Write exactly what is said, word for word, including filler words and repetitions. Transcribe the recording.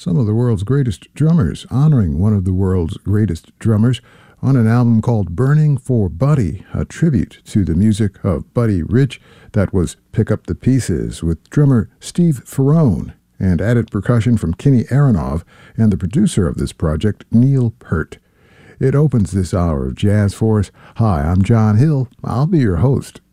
some of the world's greatest drummers, honoring one of the world's greatest drummers on an album called Burning for Buddy, a tribute to the music of Buddy Rich that was Pick Up the Pieces with drummer Steve Ferrone and added percussion from Kenny Aronoff and the producer of this project, Neil Peart. It opens this hour of jazz for us. Hi, I'm John Hill. I'll be your host.